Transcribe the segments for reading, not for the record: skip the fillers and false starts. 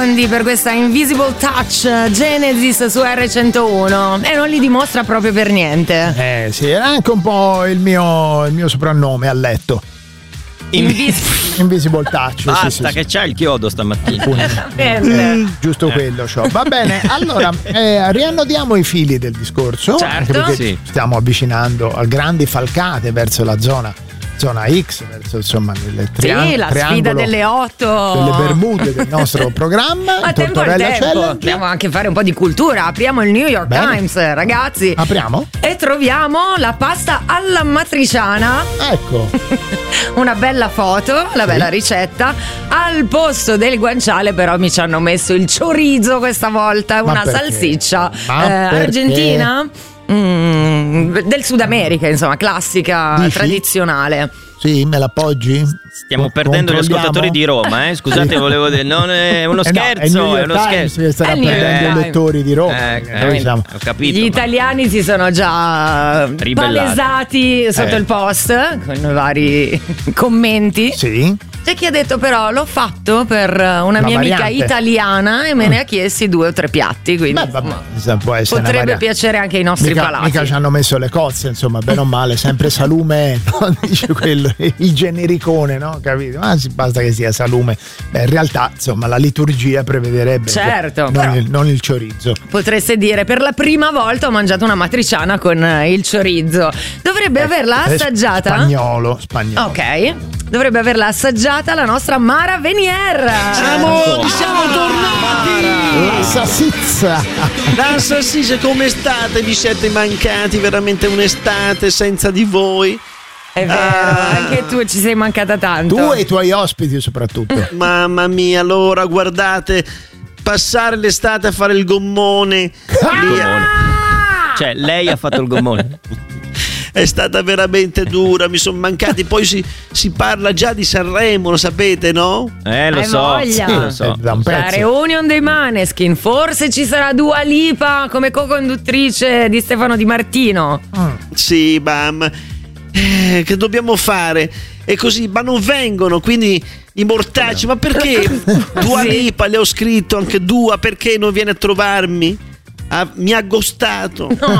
secondi per questa Invisible Touch Genesis su R101 e non li dimostra proprio per niente. Sì, era anche un po' il mio soprannome a letto. Invisible Touch. Basta, sì, che c'è il chiodo stamattina. Giusto quello c'ho. Va bene, allora riannodiamo i fili del discorso. Certo. Anche perché sì, stiamo avvicinando a grandi falcate verso la zona X, verso insomma il la sfida delle 8 delle Bermude del nostro programma. A tempo al tempo. Dobbiamo anche fare un po' di cultura. Apriamo il New York Times, ragazzi. Apriamo? E troviamo la pasta alla matriciana. Ecco. Una bella foto, la bella ricetta. Al posto del guanciale però mi ci hanno messo il chorizo questa volta, una salsiccia argentina. Del Sud America, insomma, classica, tradizionale. Sì, me l'appoggi? Stiamo perdendo gli ascoltatori di Roma, scusate, volevo dire, non è uno scherzo, è uno scherzo. Che starà perdendo i lettori di Roma. Ho capito. Gli italiani si sono già palesati sotto il post con vari commenti. Sì. C'è chi ha detto però l'ho fatto per una mia amica italiana e me ne ha chiesti 2 o 3 piatti, quindi può essere potrebbe piacere anche ai nostri palati. Mica ci hanno messo le cozze, insomma, bene o male, sempre salume, no? Dice quello, il genericone, no? Capito? Ma basta che sia salume. Beh, in realtà, insomma, la liturgia prevederebbe non il chorizo. Potreste dire, per la prima volta ho mangiato una matriciana con il chorizo. Dovrebbe averla assaggiata. Spagnolo. Ok. Dovrebbe averla assaggiata la nostra Mara Venier. Siamo tornati! La salsiccia, come state? Vi siete mancati veramente un'estate senza di voi? È vero, anche tu ci sei mancata tanto. Tu e i tuoi ospiti soprattutto. Mamma mia, allora guardate, passare l'estate a fare il gommone. Cioè, lei ha fatto il gommone. È stata veramente dura, mi sono mancati. Poi si parla già di Sanremo, lo sapete, no? Lo so. La reunion dei Maneskin. Forse ci sarà Dua Lipa come co-conduttrice di Stefano Di Martino. Sì, bam. Che dobbiamo fare? E così, ma non vengono, quindi i mortacci. Ma perché? Dua Lipa, le ho scritto anche Dua, perché non viene a trovarmi? Mi ha ghostato. No.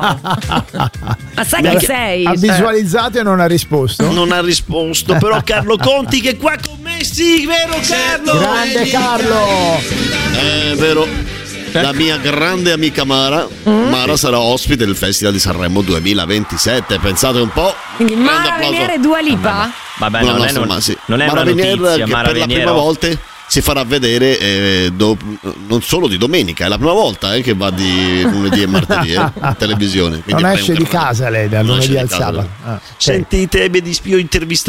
Ma sai chi sei? Ha visualizzato e non ha risposto. Non ha risposto. Però Carlo Conti che è qua con me. Sì, vero Carlo? Grande Carlo. È vero. La mia grande amica Mara sarà ospite del Festival di Sanremo 2027. Pensate un po'. Quindi Mara Venier e Dua Lipa? Vabbè, non è Mara Venier che Mara per la prima volta si farà vedere non solo di domenica, è la prima volta che va di lunedì e martedì in televisione. Non esce di casa lei da lunedì al sabato. Sentite, mi dispiace intervistare